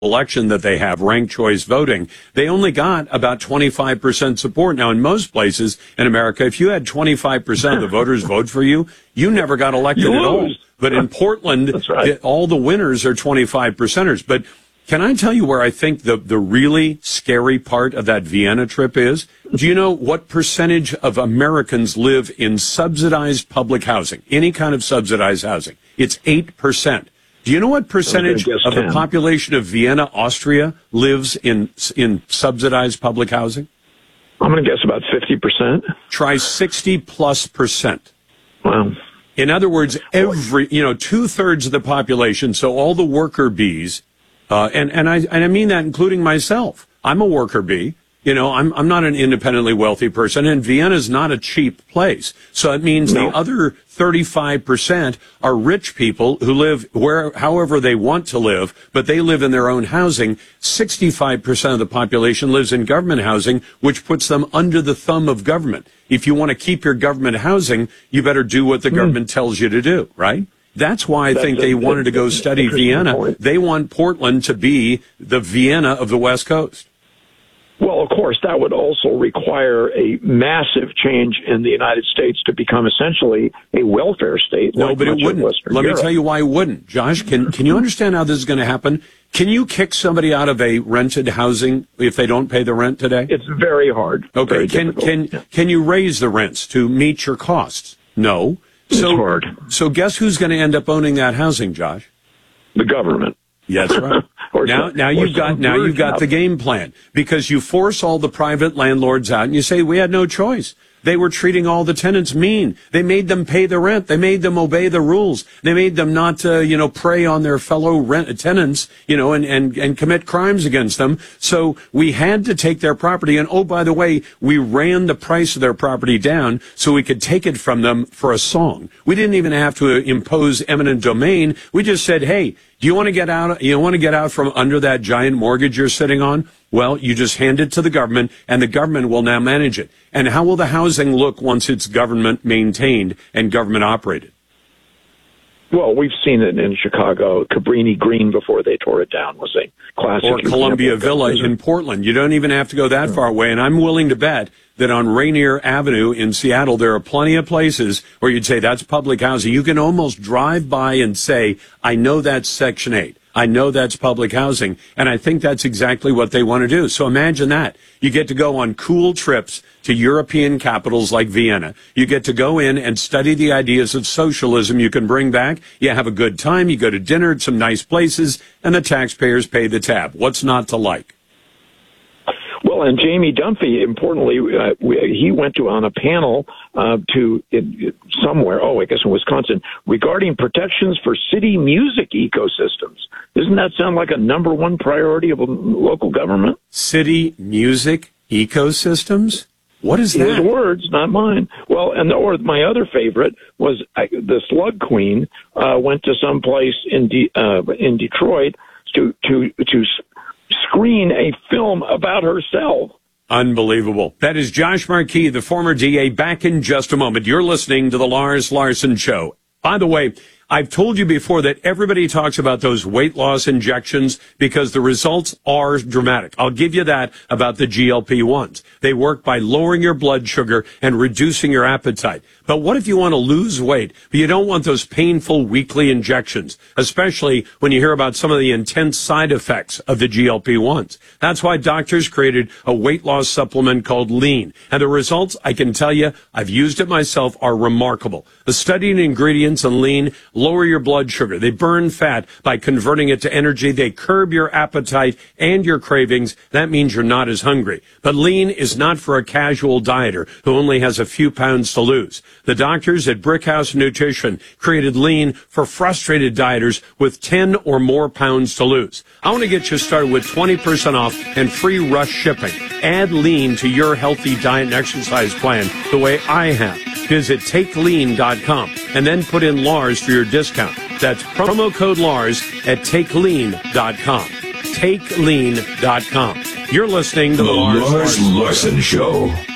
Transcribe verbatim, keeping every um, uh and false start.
election that they have, ranked choice voting, they only got about twenty-five percent support. Now, in most places in America, if you had twenty-five percent of the voters vote for you, you never got elected at all. But in Portland, That's right. all the winners are twenty-five percenters. But can I tell you where I think the, the really scary part of that Vienna trip is? Do you know what percentage of Americans live in subsidized public housing, any kind of subsidized housing? It's eight percent. Do you know what percentage of the population of Vienna, Austria, lives in in subsidized public housing? I'm going to guess about fifty percent. Try sixty plus percent. Wow. In other words, every, you know, two thirds of the population, so all the worker bees, uh, and, and I, and I mean that including myself. I'm a worker bee. You know, I'm, I'm not an independently wealthy person, and Vienna's not a cheap place. So it means no. the other thirty-five percent are rich people who live where, however they want to live, but they live in their own housing. sixty-five percent of the population lives in government housing, which puts them under the thumb of government. If you want to keep your government housing, you better do what the mm. government tells you to do, right? That's why I That's think a, they wanted to go study Vienna. Point. They want Portland to be the Vienna of the West Coast. Well, of course, that would also require a massive change in the United States to become essentially a welfare state. No, like but it wouldn't. Let Europe. me tell you why it wouldn't. Josh, can can you understand how this is going to happen? Can you kick somebody out of a rented housing if they don't pay the rent today? It's very hard. Okay. Very can difficult. can yeah. can you raise the rents to meet your costs? No. It's so, hard. So guess who's going to end up owning that housing, Josh? The government. Yeah, that's right. now, some, now you've got now you've got the game plan, because you force all the private landlords out, and you say we had no choice. They were treating all the tenants mean. They made them pay the rent. They made them obey the rules. They made them not, uh, you know, prey on their fellow rent tenants, you know, and, and, and commit crimes against them. So we had to take their property. And, oh, by the way, we ran the price of their property down so we could take it from them for a song. We didn't even have to impose eminent domain. We just said, hey, do you want to get out, you want to get out from under that giant mortgage you're sitting on? Well, you just hand it to the government, and the government will now manage it. And how will the housing look once it's government maintained and government operated? Well, we've seen it in Chicago. Cabrini Green, before they tore it down, was a classic. Or Columbia Villa in Portland. You don't even have to go that far away. And I'm willing to bet that on Rainier Avenue in Seattle, there are plenty of places where you'd say that's public housing. You can almost drive by and say, I know that's Section eight. I know that's public housing, and I think that's exactly what they want to do. So imagine that. You get to go on cool trips to European capitals like Vienna. You get to go in and study the ideas of socialism you can bring back. You have a good time. You go to dinner at some nice places, and the taxpayers pay the tab. What's not to like? Well, and Jamie Dunphy, importantly, uh, he went to on a panel uh, to it, it, somewhere, oh, I guess in Wisconsin, regarding protections for city music ecosystems. Doesn't that sound like a number one priority of a local government? City music ecosystems? What is that? His words, not mine. Well, and the, or my other favorite was uh, the Slug Queen uh, went to some place in De- uh, in Detroit to to to. screen a film about herself. Unbelievable. That is Josh Markey, the former D A, back in just a moment. You're listening to the Lars Larson Show. By the way, I've told you before that everybody talks about those weight loss injections because the results are dramatic. I'll give you that about the G L P ones. They work by lowering your blood sugar and reducing your appetite. But what if you want to lose weight, but you don't want those painful weekly injections, especially when you hear about some of the intense side effects of the G L P ones? That's why doctors created a weight loss supplement called Lean. And the results, I can tell you, I've used it myself, are remarkable. The studied ingredients in Lean lower your blood sugar. They burn fat by converting it to energy. They curb your appetite and your cravings. That means you're not as hungry. But Lean is not for a casual dieter who only has a few pounds to lose. The doctors at Brickhouse Nutrition created Lean for frustrated dieters with ten or more pounds to lose. I want to get you started with twenty percent off and free rush shipping. Add Lean to your healthy diet and exercise plan the way I have. Visit take lean dot com and then put in Lars for your discount. That's promo code Lars at take lean dot com. take lean dot com. You're listening to the, the Lars, Lars Larson Show.